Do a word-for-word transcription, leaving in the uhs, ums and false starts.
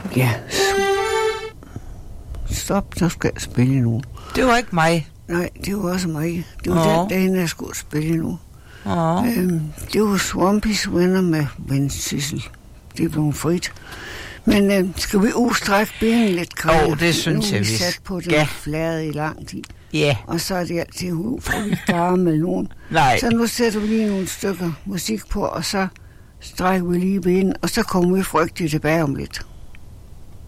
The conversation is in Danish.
Ja. Stop, så skal jeg spille nu. Det var ikke mig. Nej, det var også mig. Det var Åh. den dag, jeg skulle spille nu. Åh. Øhm, det var Swampys venner med Vendsyssel. Det blev frit. Men øh, skal vi udstrække benen lidt, Kaja? Åh, det synes jeg, vi vi sat på den skal. flade i lang tid. Ja. Og så er det altid ud, for vi bare med nogen. Nej. Så nu sætter vi lige nogle stykker musik på, og så strækker vi lige benen, og så kommer vi frygteligt tilbage om lidt.